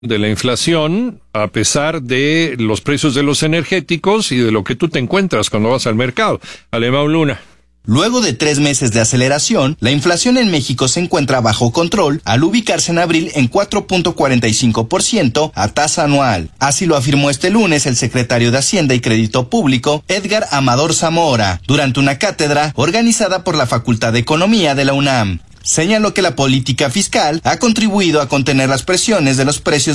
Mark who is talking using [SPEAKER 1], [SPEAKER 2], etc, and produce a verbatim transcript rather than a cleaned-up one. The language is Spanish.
[SPEAKER 1] de la inflación a pesar de los precios de los energéticos y de lo que tú te encuentras cuando vas al mercado. Alemão Luna.
[SPEAKER 2] Luego de tres meses de aceleración, la inflación en México se encuentra bajo control al ubicarse en abril en cuatro punto cuarenta y cinco por ciento a tasa anual. Así lo afirmó este lunes el secretario de Hacienda y Crédito Público, Edgar Amador Zamora, durante una cátedra organizada por la Facultad de Economía de la UNAM. Señaló que la política fiscal ha contribuido a contener las presiones de los precios